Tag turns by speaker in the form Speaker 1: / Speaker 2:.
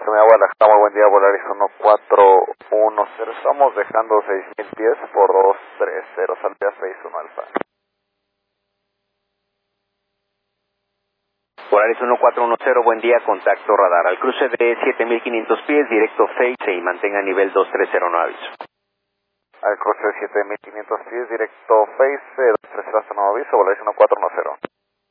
Speaker 1: Guadalajara, muy buen día, Volaris 1410, estamos dejando 6000 pies por 230, salve a 61 Alfa.
Speaker 2: Volaris 1410, buen día, contacto radar. Al cruce de 7500 pies, directo Face y mantenga nivel 230, no aviso.
Speaker 1: Al cruce de 7500 pies, directo Face, 230 no aviso, Volaris 1410.